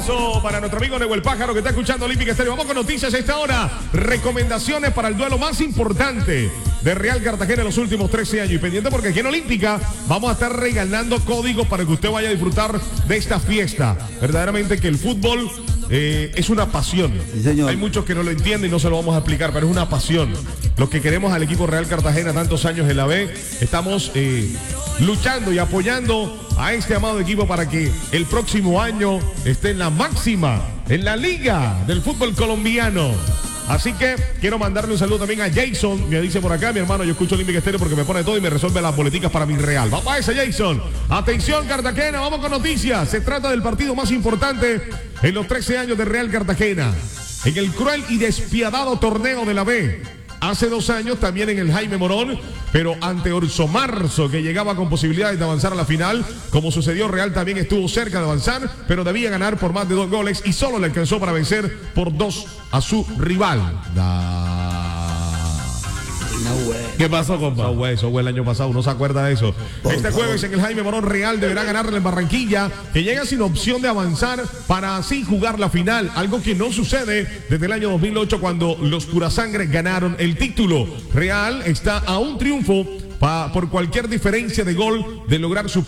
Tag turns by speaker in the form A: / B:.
A: abrazo para nuestro amigo Neuel Pájaro que está escuchando Olímpica Estéreo. Vamos con noticias a esta hora. Recomendaciones para el duelo más importante de Real Cartagena en los últimos 13 años. Y pendiente porque aquí en Olímpica vamos a estar regalando códigos para que usted vaya a disfrutar de esta fiesta. Verdaderamente que el fútbol es una pasión. Sí, hay muchos que no lo entienden y no se lo vamos a explicar, pero es una pasión. Los que queremos al equipo Real Cartagena tantos años en la B, estamos luchando y apoyando a este amado equipo para que el próximo año esté en la máxima, en la liga del fútbol colombiano. Así que quiero mandarle un saludo también a Jason. Me dice por acá, mi hermano, yo escucho Olímpica Estéreo porque me pone todo y me resuelve las boleticas para mi Real. Vamos a ese, Jason. Atención, Cartagena, vamos con noticias. Se trata del partido más importante en los 13 años de Real Cartagena. En el cruel y despiadado torneo de la B. Hace 2 años también en el Jaime Morón, pero ante Orso Marzo, que llegaba con posibilidades de avanzar a la final. Como sucedió, Real también estuvo cerca de avanzar, pero debía ganar por más de 2 goles y solo le alcanzó para vencer por 2 a su rival. ¿Qué pasó, compa? Eso fue el año pasado, ¿no se acuerda de eso? Este jueves en el Jaime Morón, Real deberá ganarle en Barranquilla, que llega sin opción de avanzar para así jugar la final, algo que no sucede desde el año 2008 cuando los Purasangre ganaron el título. Real está a un triunfo por cualquier diferencia de gol de lograr su